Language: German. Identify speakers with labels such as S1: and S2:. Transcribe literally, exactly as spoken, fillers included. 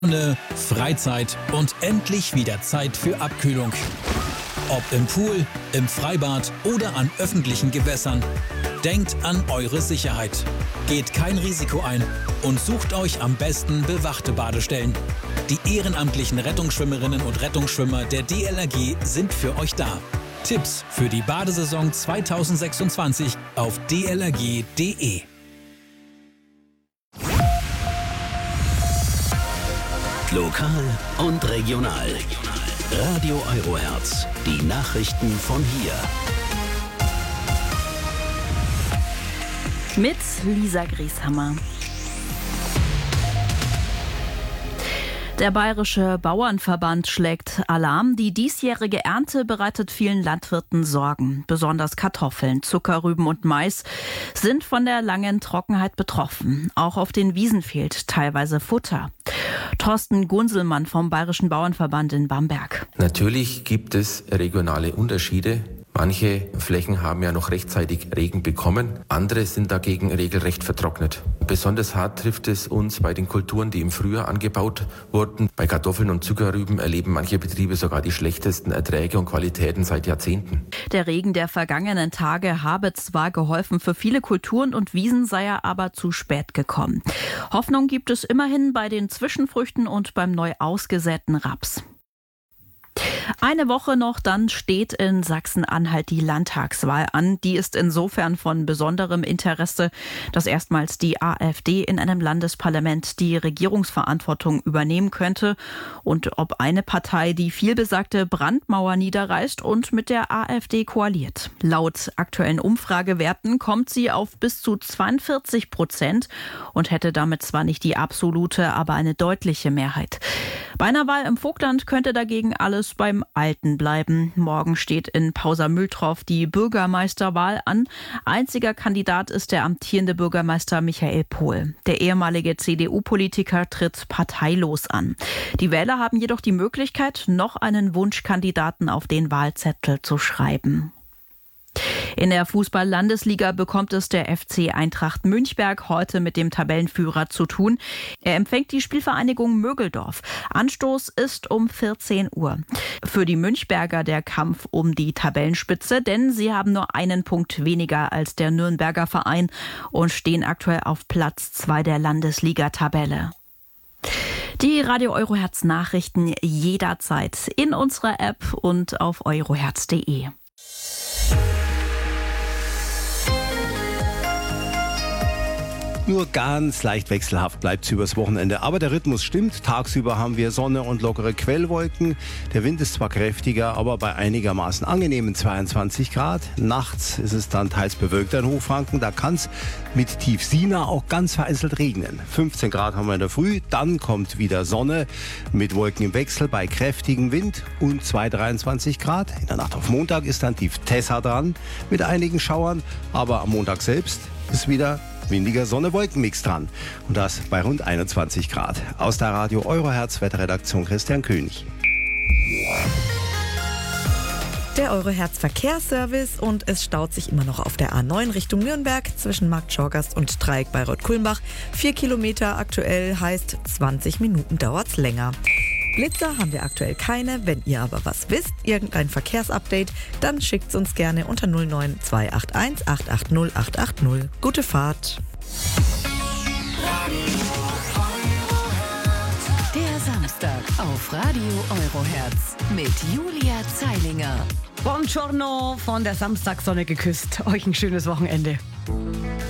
S1: Sonne, Freizeit und endlich wieder Zeit für Abkühlung. Ob im Pool, im Freibad oder an öffentlichen Gewässern. Denkt an eure Sicherheit. Geht kein Risiko ein und sucht euch am besten bewachte Badestellen. Die ehrenamtlichen Rettungsschwimmerinnen und Rettungsschwimmer der D L R G sind für euch da. Tipps für die Badesaison zweitausendsechsundzwanzig auf d l r g punkt d e.
S2: Lokal und regional. Radio Eurohertz. Die Nachrichten von hier.
S3: Mit Lisa Grieshammer. Der Bayerische Bauernverband schlägt Alarm. Die diesjährige Ernte bereitet vielen Landwirten Sorgen. Besonders Kartoffeln, Zuckerrüben und Mais sind von der langen Trockenheit betroffen. Auch auf den Wiesen fehlt teilweise Futter. Thorsten Gunselmann vom Bayerischen Bauernverband in Bamberg.
S4: Natürlich gibt es regionale Unterschiede. Manche Flächen haben ja noch rechtzeitig Regen bekommen, andere sind dagegen regelrecht vertrocknet. Besonders hart trifft es uns bei den Kulturen, die im Frühjahr angebaut wurden. Bei Kartoffeln und Zuckerrüben erleben manche Betriebe sogar die schlechtesten Erträge und Qualitäten seit Jahrzehnten.
S3: Der Regen der vergangenen Tage habe zwar geholfen, für viele Kulturen und Wiesen sei er aber zu spät gekommen. Hoffnung gibt es immerhin bei den Zwischenfrüchten und beim neu ausgesäten Raps. Eine Woche noch, dann steht in Sachsen-Anhalt die Landtagswahl an. Die ist insofern von besonderem Interesse, dass erstmals die AfD in einem Landesparlament die Regierungsverantwortung übernehmen könnte und ob eine Partei die vielbesagte Brandmauer niederreißt und mit der AfD koaliert. Laut aktuellen Umfragewerten kommt sie auf bis zu zweiundvierzig Prozent und hätte damit zwar nicht die absolute, aber eine deutliche Mehrheit. Bei einer Wahl im Vogtland könnte dagegen alles beim Alten bleiben. Morgen steht in Pausa-Mühltroff die Bürgermeisterwahl an. Einziger Kandidat ist der amtierende Bürgermeister Michael Pohl. Der ehemalige C D U-Politiker tritt parteilos an. Die Wähler haben jedoch die Möglichkeit, noch einen Wunschkandidaten auf den Wahlzettel zu schreiben. In der Fußball-Landesliga bekommt es der F C Eintracht Münchberg heute mit dem Tabellenführer zu tun. Er empfängt die Spielvereinigung Mögeldorf. Anstoß ist um vierzehn Uhr. Für die Münchberger der Kampf um die Tabellenspitze, denn sie haben nur einen Punkt weniger als der Nürnberger Verein und stehen aktuell auf Platz zwei der Landesliga-Tabelle. Die Radio Eurohertz Nachrichten jederzeit in unserer App und auf eurohertz punkt de.
S5: Nur ganz leicht wechselhaft bleibt es übers Wochenende. Aber der Rhythmus stimmt. Tagsüber haben wir Sonne und lockere Quellwolken. Der Wind ist zwar kräftiger, aber bei einigermaßen angenehmen zweiundzwanzig Grad. Nachts ist es dann teils bewölkt in Hochfranken. Da kann es mit Tief Sina auch ganz vereinzelt regnen. fünfzehn Grad haben wir in der Früh. Dann kommt wieder Sonne mit Wolken im Wechsel bei kräftigem Wind und zwei bis dreiundzwanzig Grad. In der Nacht auf Montag ist dann Tief Tessa dran mit einigen Schauern. Aber am Montag selbst ist wieder windiger Sonne-Wolken-Mix dran. Und das bei rund einundzwanzig Grad. Aus der Radio Eurohertz Wetterredaktion Christian König.
S6: Der Eurohertz Verkehrsservice und es staut sich immer noch auf der A neun Richtung Nürnberg zwischen Markt Schorgast und Dreieck Bayreuth-Kulmbach. Vier Kilometer aktuell heißt zwanzig Minuten dauert's länger. Blitzer haben wir aktuell keine. Wenn ihr aber was wisst, irgendein Verkehrsupdate, dann schickt's uns gerne unter null neun zwei acht eins acht acht null acht acht null. Gute Fahrt.
S7: Der Samstag auf Radio Eurohertz mit Julia Zeilinger.
S8: Buongiorno, von der Samstagssonne geküsst. Euch ein schönes Wochenende.